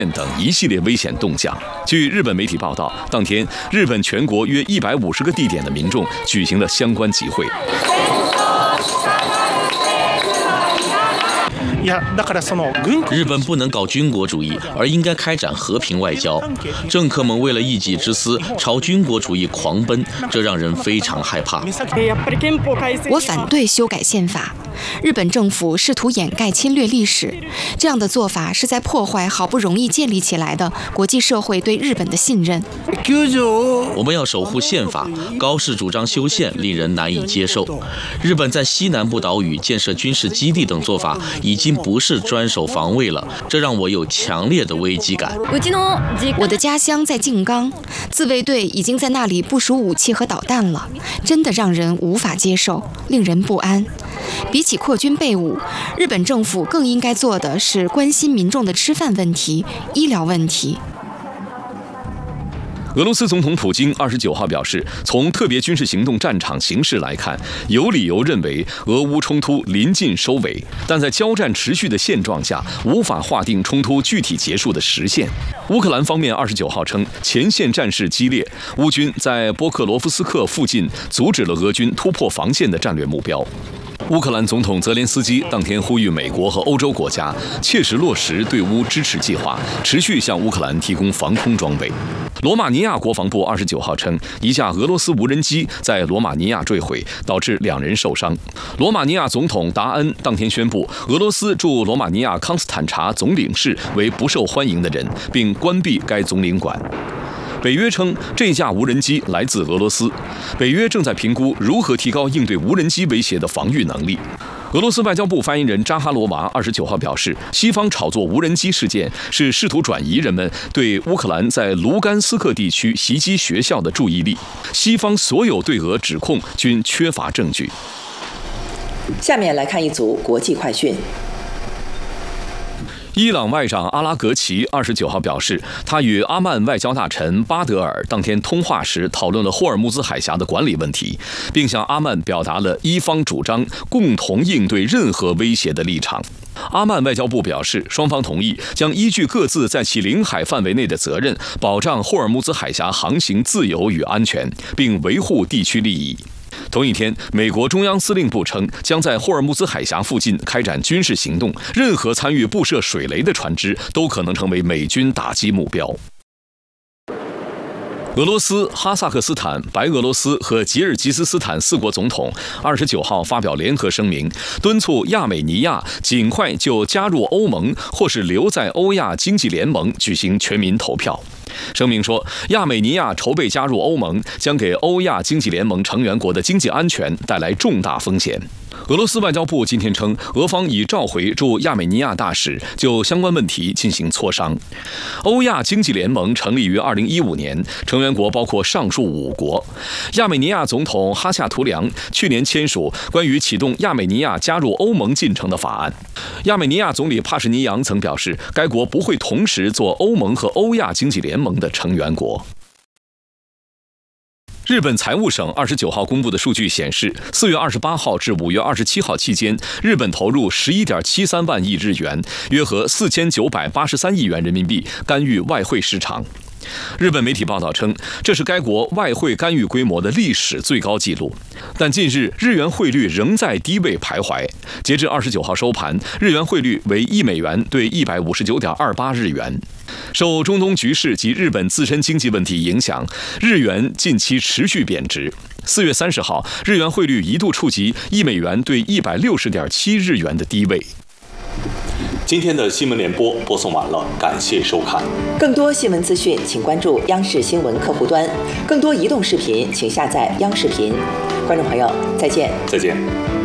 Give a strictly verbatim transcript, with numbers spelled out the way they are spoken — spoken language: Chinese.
等一系列危险动向。据日本媒体报道，当天日本全国约一百五十个地点的民众举行了相关集会。 日本不能搞军国主义，而应该开展和平外交。政客们为了一己之私，朝军国主义狂奔，这让人非常害怕。 我反对修改宪法。日本政府试图掩盖侵略历史，这样的做法是在破坏好不容易建立起来的国际社会对日本的信任。 我们要守护宪法，高市主张修宪令人难以接受。日本在西南部岛屿建设军事基地等做法已经不是专守防卫了，这让我有强烈的危机感。 我的家乡在静冈，自卫队已经在那里部署武器和导弹了，真的让人无法接受，令人不安。比起扩军备武，日本政府更应该做的是关心民众的吃饭问题、医疗问题。 俄罗斯总统普京二十九号表示，从特别军事行动战场形势来看，有理由认为俄乌冲突临近收尾，但在交战持续的现状下，无法划定冲突具体结束的时限。乌克兰方面二十九号称，前线战事激烈，乌军在波克罗夫斯克附近阻止了俄军突破防线的战略目标。乌克兰总统泽连斯基当天呼吁美国和欧洲国家切实落实对乌支持计划，持续向乌克兰提供防空装备。罗马尼亚国防部二十九号称，一架俄罗斯无人机在罗马尼亚坠毁，导致两人受伤。罗马尼亚总统达恩当天宣布，俄罗斯驻罗马尼亚康斯坦察总领事为不受欢迎的人，并关闭该总领馆。北约称，这架无人机来自俄罗斯。北约正在评估如何提高应对无人机威胁的防御能力。俄罗斯外交部发言人扎哈罗娃二十九号表示，西方炒作无人机事件是试图转移人们对乌克兰在卢甘斯克地区袭击学校的注意力。西方所有对俄指控均缺乏证据。 下面来看一组国际快讯。 伊朗外长阿拉格齐二十九号表示，他与阿曼外交大臣巴德尔当天通话时讨论了霍尔木兹海峡的管理问题，并向阿曼表达了伊方主张共同应对任何威胁的立场。阿曼外交部表示，双方同意将依据各自在其领海范围内的责任，保障霍尔木兹海峡航行自由与安全，并维护地区利益。同一天，美国中央司令部称，将在霍尔木兹海峡附近开展军事行动，任何参与布设水雷的船只都可能成为美军打击目标。俄罗斯、哈萨克斯坦、白俄罗斯和吉尔吉斯斯坦四国总统二十九号发表联合声明，敦促亚美尼亚尽快就加入欧盟或是留在欧亚经济联盟举行全民投票。声明说，亚美尼亚筹备加入欧盟，将给欧亚经济联盟成员国的经济安全带来重大风险。俄罗斯外交部今天称，俄方已召回驻亚美尼亚大使，就相关问题进行磋商。欧亚经济联盟成立于二零一五年，成员国包括上述五国。亚美尼亚总统哈夏图良去年签署关于启动亚美尼亚加入欧盟进程的法案。亚美尼亚总理帕什尼扬曾表示，该国不会同时做欧盟和欧亚经济联盟的成员国。日本财务省二十九号公布的数据显示，四月二十八号至五月二十七号期间，日本投入十一点七三万亿日元，约合四千九百八十三亿元人民币，干预外汇市场。日本媒体报道称，这是该国外汇干预规模的历史最高纪录。但近日日元汇率仍在低位徘徊，截至二十九号收盘，日元汇率为一美元兑一百五十九点二八日元。受中东局势及日本自身经济问题影响，日元近期持续贬值。四月三十号，日元汇率一度触及一美元兑一百六十点七日元的低位。今天的新闻联播播送完了，感谢收看。 更多新闻资讯，请关注央视新闻客户端；更多移动视频，请下载央视频。观众朋友，再见。 再见。